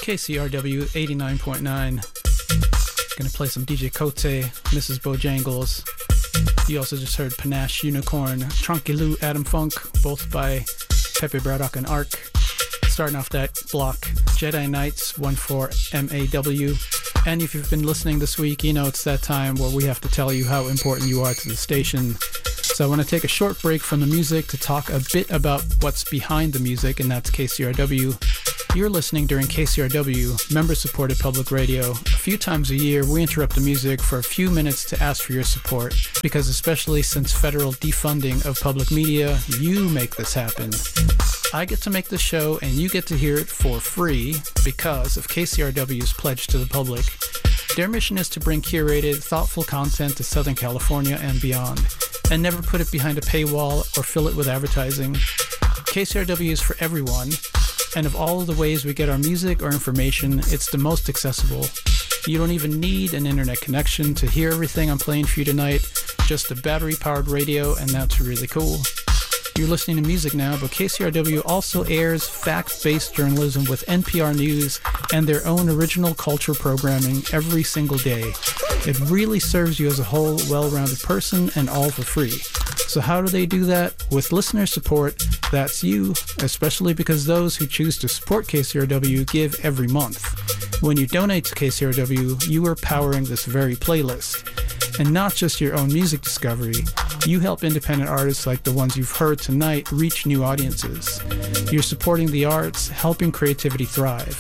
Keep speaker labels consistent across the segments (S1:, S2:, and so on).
S1: KCRW 89.9. Gonna play some DJ Kote, Mrs. Bojangles. You also just heard Panache Unicorn, Trunky Lou, Adam Funk, both by Pepe Braddock and Ark. Starting off that block, Jedi Knights 14MAW. And if you've been listening this week, you know it's that time where we have to tell you how important you are to the station. So I want to take a short break from the music to talk a bit about what's behind the music, and that's KCRW. You're listening during KCRW, member-supported public radio. A few times a year, we interrupt the music for a few minutes to ask for your support, because especially since federal defunding of public media, you make this happen. I get to make the show, and you get to hear it for free because of KCRW's pledge to the public. Their mission is to bring curated, thoughtful content to Southern California and beyond, and never put it behind a paywall or fill it with advertising. KCRW is for everyone, and of all of the ways we get our music or information, it's the most accessible. You don't even need an internet connection to hear everything I'm playing for you tonight, just a battery-powered radio, and that's really cool. You're listening to music now, but KCRW also airs fact-based journalism with NPR News and their own original culture programming every single day. It really serves you as a whole, well-rounded person, and all for free. So how do they do that? With listener support, that's you, especially because those who choose to support KCRW give every month. When you donate to KCRW, you are powering this very playlist. And not just your own music discovery, you help independent artists like the ones you've heard tonight reach new audiences. You're supporting the arts, helping creativity thrive.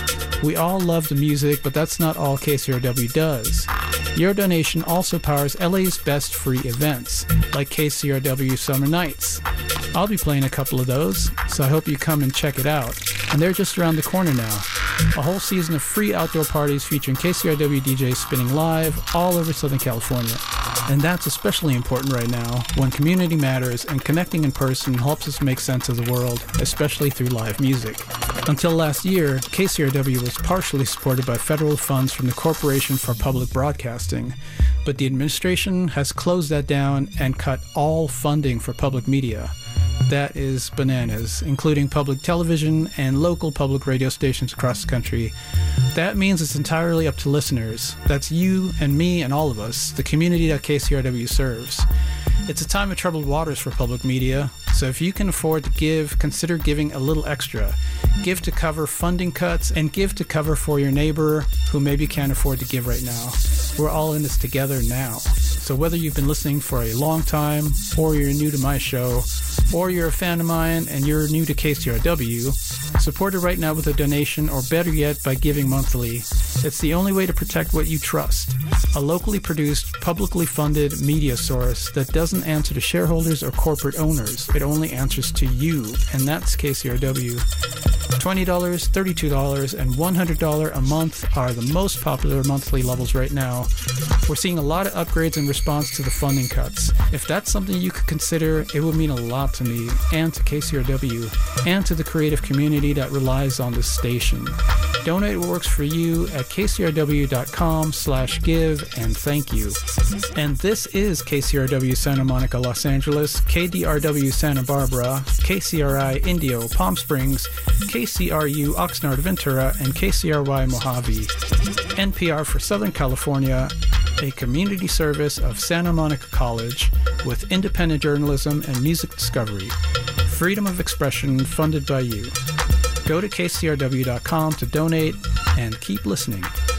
S1: We all love the music, but that's not all KCRW does. Your donation also powers LA's best free events, like KCRW Summer Nights. I'll be playing a couple of those, so I hope you come and check it out. And they're just around the corner now. A whole season of free outdoor parties featuring KCRW DJs spinning live all over Southern California. And that's especially important right now, when community matters and connecting in person helps us make sense of the world, especially through live music. Until last year, KCRW was partially supported by federal funds from the Corporation for Public Broadcasting, but the administration has closed that down and cut all funding for public media. That is bananas, including public television and local public radio stations across the country. That means it's entirely up to listeners. That's you and me and all of us, the community that KCRW serves. It's a time of troubled waters for public media, so if you can afford to give, consider giving a little extra. Give to cover funding cuts and give to cover for your neighbor who maybe can't afford to give right now. We're all in this together now. So whether you've been listening for a long time, or you're new to my show, or you're a fan of mine and you're new to KCRW, support it right now with a donation, or better yet, by giving monthly. It's the only way to protect what you trust. A locally produced, publicly funded media source that doesn't answer to shareholders or corporate owners. It only answers to you, and that's KCRW. $20, $32, and $100 a month are the most popular monthly levels right now. We're seeing a lot of upgrades in response to the funding cuts. If that's something you could consider, it would mean a lot to me, and to KCRW, and to the creative community that relies on this station. Donate what works for you at kcrw.com/give, and thank you. And this is KCRW Santa Monica, Los Angeles, KDRW Santa Barbara, KCRI Indio, Palm Springs, KCRU Oxnard, Ventura, and KCRY Mojave. NPR for Southern California, a community service of Santa Monica College with independent journalism and music discovery. Freedom of expression funded by you. Go to kcrw.com to donate and keep listening.